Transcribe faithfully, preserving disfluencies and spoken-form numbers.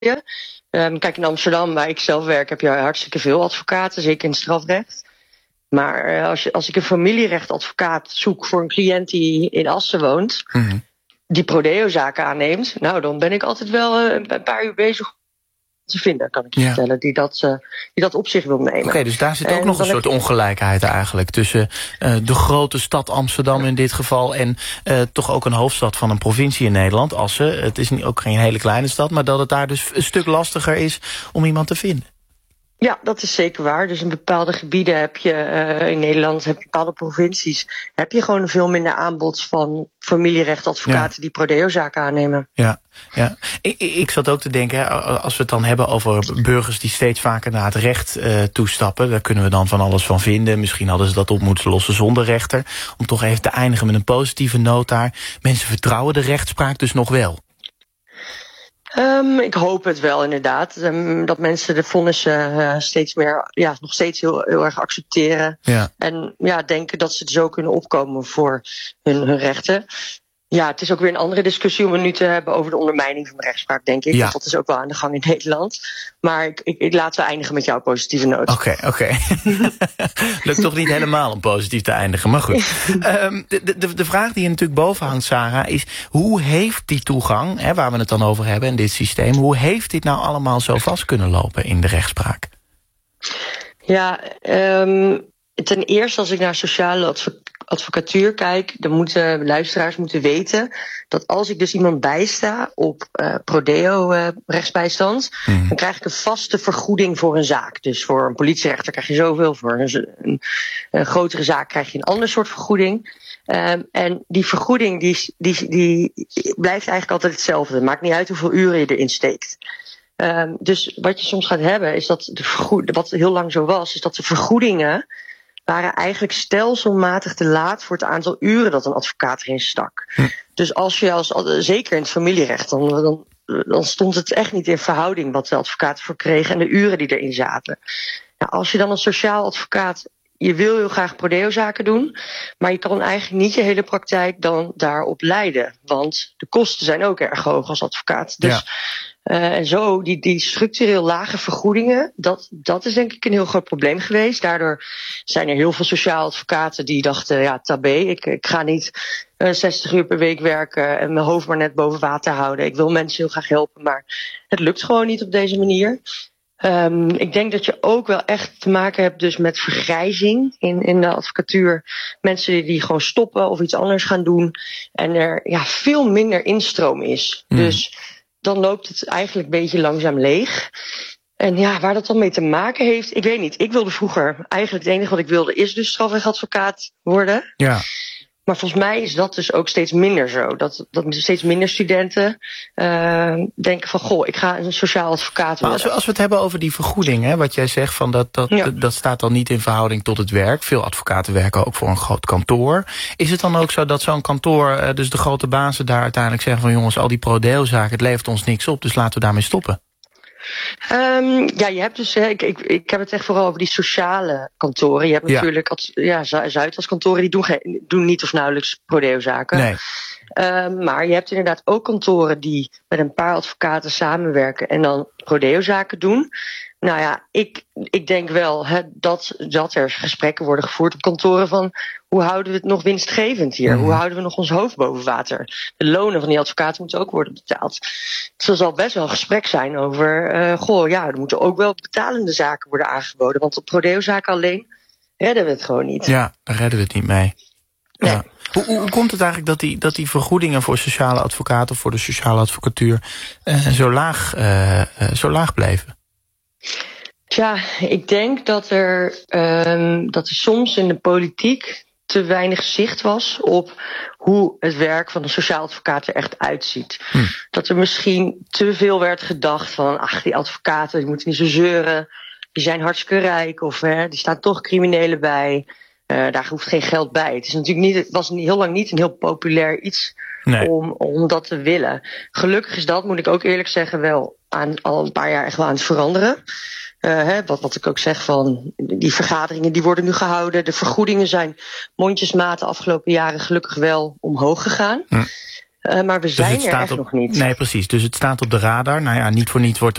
Um, kijk, in Amsterdam, waar ik zelf werk, heb je hartstikke veel advocaten, zeker in het strafrecht. Maar uh, als, je, als ik een familierechtadvocaat zoek voor een cliënt die in Assen woont, Mm-hmm. die Prodeo-zaken aanneemt, nou, dan ben ik altijd wel uh, een paar uur bezig te vinden, kan ik je ja. vertellen, die dat, uh, die dat op zich wil nemen. Oké, okay, dus daar zit ook en nog een soort ik... ongelijkheid eigenlijk tussen uh, de grote stad Amsterdam in dit geval en uh, toch ook een hoofdstad van een provincie in Nederland, Assen. Het is niet, ook geen hele kleine stad, maar dat het daar dus een stuk lastiger is om iemand te vinden. Ja, dat is zeker waar. Dus in bepaalde gebieden heb je, uh, in Nederland, heb je bepaalde provincies, heb je gewoon veel minder aanbod van familierechtadvocaten ja. die Prodeo-zaken aannemen. Ja, ja. Ik, ik zat ook te denken, hè, als we het dan hebben over burgers die steeds vaker naar het recht uh, toestappen, daar kunnen we dan van alles van vinden. Misschien hadden ze dat op moeten lossen zonder rechter. Om toch even te eindigen met een positieve noot daar. Mensen vertrouwen de rechtspraak dus nog wel. Um, ik hoop het wel, inderdaad. Um, dat mensen de vonnissen uh, steeds meer, ja, nog steeds heel, heel erg accepteren. Ja. En ja, denken dat ze zo kunnen opkomen voor hun, hun rechten. Ja, het is ook weer een andere discussie om het nu te hebben over de ondermijning van de rechtspraak, denk ik. Ja. Want dat is ook wel aan de gang in Nederland. Maar ik, ik, ik laat ze eindigen met jouw positieve noot. Oké, okay, oké. Okay. Lukt toch niet helemaal om positief te eindigen, maar goed. um, de, de, de vraag die je natuurlijk boven hangt, Sarah, is hoe heeft die toegang, hè, waar we het dan over hebben in dit systeem, hoe heeft dit nou allemaal zo vast kunnen lopen in de rechtspraak? Ja, um, ten eerste als ik naar sociale adv- advocatuur kijk, dan moeten luisteraars moeten weten dat als ik dus iemand bijsta op uh, Prodeo uh, rechtsbijstand, mm. dan krijg ik een vaste vergoeding voor een zaak. Dus voor een politierechter krijg je zoveel, voor een, een, een grotere zaak krijg je een ander soort vergoeding. Um, en die vergoeding die, die, die blijft eigenlijk altijd hetzelfde. Het maakt niet uit hoeveel uren je erin steekt. Um, dus wat je soms gaat hebben is dat de vergoed- wat heel lang zo was, is dat de vergoedingen waren eigenlijk stelselmatig te laat voor het aantal uren dat een advocaat erin stak. Hm. Dus als je als, zeker in het familierecht, dan, dan, dan stond het echt niet in verhouding wat de advocaten voor kregen en de uren die erin zaten. Nou, als je dan als sociaal advocaat, je wil heel graag Prodeo-zaken doen, maar je kan eigenlijk niet je hele praktijk dan daarop leiden. Want de kosten zijn ook erg hoog als advocaat. Dus ja. Uh, en zo, die, die structureel lage vergoedingen, dat, dat is denk ik een heel groot probleem geweest. Daardoor zijn er heel veel sociaal advocaten die dachten, ja, tabé, ik, ik ga niet uh, zestig uur per week werken en mijn hoofd maar net boven water houden. Ik wil mensen heel graag helpen, maar het lukt gewoon niet op deze manier. Um, ik denk dat je ook wel echt te maken hebt dus met vergrijzing in, in de advocatuur. Mensen die gewoon stoppen of iets anders gaan doen en er ja, veel minder instroom is. Mm. Dus dan loopt het eigenlijk een beetje langzaam leeg. En ja, waar dat dan mee te maken heeft, ik weet niet. Ik wilde vroeger, eigenlijk het enige wat ik wilde is dus strafrechtadvocaat worden. Ja. Maar volgens mij is dat dus ook steeds minder zo. Dat, dat steeds minder studenten uh, denken van, goh, ik ga een sociaal advocaat worden. Maar als we, als we het hebben over die vergoeding, hè, wat jij zegt, van dat, dat, ja. dat staat dan niet in verhouding tot het werk. Veel advocaten werken ook voor een groot kantoor. Is het dan ook zo dat zo'n kantoor, dus de grote bazen daar uiteindelijk zeggen van, jongens, al die Prodeo-zaken, het levert ons niks op, dus laten we daarmee stoppen? Um, ja, je hebt dus, ik, ik, ik heb het echt vooral over die sociale kantoren. Je hebt ja. natuurlijk ja, Zuidas kantoren, die doen, geen, doen niet of nauwelijks Prodeo-zaken. Nee. Um, maar je hebt inderdaad ook kantoren die met een paar advocaten samenwerken en dan Prodeo-zaken doen. Nou ja, ik, ik denk wel hè, dat, dat er gesprekken worden gevoerd op kantoren van hoe houden we het nog winstgevend hier? Mm. Hoe houden we nog ons hoofd boven water? De lonen van die advocaten moeten ook worden betaald. Dus er zal best wel een gesprek zijn over, uh, goh, ja, er moeten ook wel betalende zaken worden aangeboden. Want op Prodeo-zaken alleen redden we het gewoon niet. Ja, daar redden we het niet mee. Nee. Ja. Hoe, hoe komt het eigenlijk dat die, dat die vergoedingen voor sociale advocaten, voor de sociale advocatuur, uh, zo, laag, uh, uh, zo laag bleven? Tja, ik denk dat er, um, dat er soms in de politiek te weinig zicht was op hoe het werk van een sociaal advocaat er echt uitziet. Hm. Dat er misschien te veel werd gedacht van, ach, die advocaten die moeten niet zo zeuren, die zijn hartstikke rijk of hè, die staan toch criminelen bij. Uh, daar hoeft geen geld bij. Het is natuurlijk niet, het was niet, heel lang niet een heel populair iets nee. om, om dat te willen. Gelukkig is dat, moet ik ook eerlijk zeggen, wel aan, al een paar jaar echt wel aan het veranderen. Uh, hè, wat, wat ik ook zeg van, die vergaderingen die worden nu gehouden. De vergoedingen zijn mondjesmaat de afgelopen jaren gelukkig wel omhoog gegaan. Hm. Uh, maar we dus zijn er staat echt op, nog niet. Nee, precies. Dus het staat op de radar. Nou ja, niet voor niets wordt